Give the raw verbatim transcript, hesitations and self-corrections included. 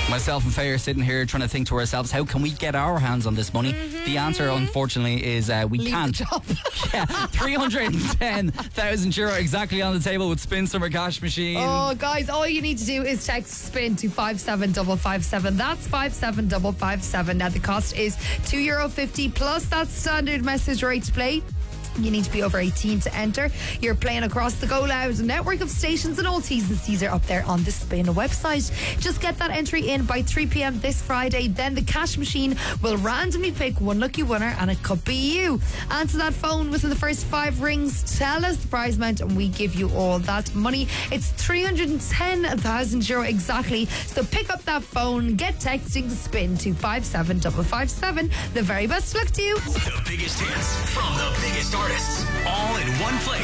Myself and Faye are sitting here trying to think to ourselves, how can we get our hands on this money? Mm-hmm. The answer, unfortunately, is uh, we Leave can't. the job. Yeah, three hundred ten thousand euro exactly on the table with Spin Summer Cash Machine. Oh, guys, all you need to do is text SPIN to five seven five five seven. That's five seven five five seven. Now, the cost is two euro fifty plus that standard message rate to play. You need to be over eighteen to enter. You're playing across the Go Loud network of stations, and all T's and C's are up there on the Spin website. Just get that entry in by three p.m. this Friday. Then the cash machine will randomly pick one lucky winner, and it could be you. Answer that phone within the first five rings. Tell us the prize amount, and we give you all that money. It's three hundred ten thousand euro exactly. So pick up that phone, get texting the Spin to five seven five five seven. The very best luck to you. The biggest hits from the biggest artists, all in one place.